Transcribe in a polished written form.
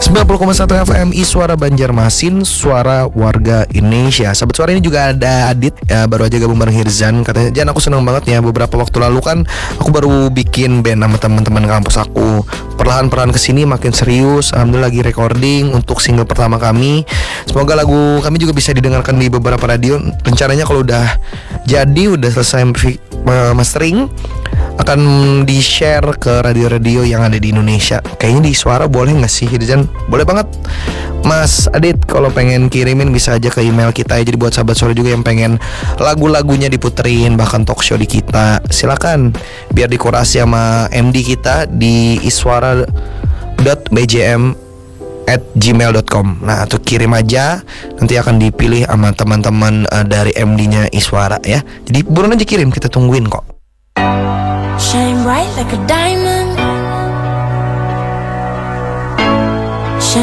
90,1 FM Suara Banjarmasin, suara warga Indonesia. Sahabat suara, ini juga ada Adit ya, baru aja gabung bareng Hirzan. Katanya, Jan, aku seneng banget ya, beberapa waktu lalu kan aku baru bikin band sama teman-teman kampus aku. Perlahan-perlahan kesini makin serius. Alhamdulillah lagi recording untuk single pertama kami. Semoga lagu kami juga bisa didengarkan di beberapa radio. Rencananya kalau udah jadi, udah selesai mastering, akan di-share ke radio-radio yang ada di Indonesia. Kayaknya di Suara boleh gak sih, Hirzan? Boleh banget. Mas Adit, kalau pengen kirimin bisa aja ke email kita ya. Jadi buat sahabat Suara juga yang pengen lagu-lagunya diputerin, bahkan talk show di kita, silakan. Biar dikurasi sama MD kita di iswara.bjm@gmail.com. Nah, tuh kirim aja, nanti akan dipilih sama teman-teman dari MD-nya Iswara ya. Jadi buruan aja kirim, kita tungguin kok. Shine bright like a diamond.